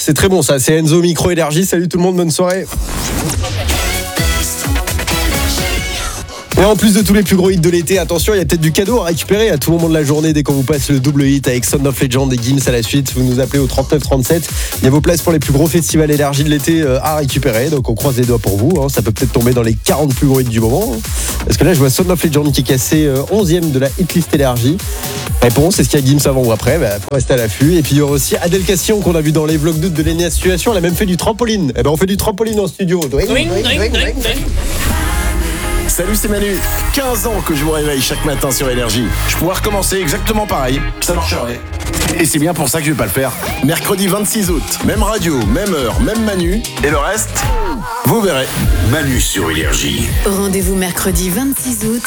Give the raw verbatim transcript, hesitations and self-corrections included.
c'est très bon ça, c'est Enzo Micro Énergie. Salut tout le monde, bonne soirée. Et en plus de tous les plus gros hits de l'été, attention, il y a peut-être du cadeau à récupérer à tout moment de la journée dès qu'on vous passe le double hit avec Sound of Legend et Gims à la suite. Vous nous appelez au trente-neuf trente-sept. Il y a vos places pour les plus gros festivals énergie de l'été à récupérer. Donc on croise les doigts pour vous. Ça peut peut-être tomber dans les quarante plus gros hits du moment. Parce que là, je vois Sound of Legend qui est cassé onzième de la hitlist énergie. Réponse, est-ce qu'il y a Gims avant ou après? Bah, faut rester à l'affût. Et puis il y aura aussi Adèle Cassion qu'on a vu dans les vlogs d'août de Lénia Situation. Elle a même fait du trampoline. Eh ben on fait du trampoline en studio. Doing, doing, doing, doing, doing. Salut, c'est Manu. quinze ans que je vous réveille chaque matin sur Énergie. Je pourrais recommencer exactement pareil. Ça marcherait. Et c'est bien pour ça que je vais pas le faire. Mercredi vingt-six août, même radio, même heure, même Manu. Et le reste, vous verrez. Manu sur Énergie. Rendez-vous mercredi vingt-six août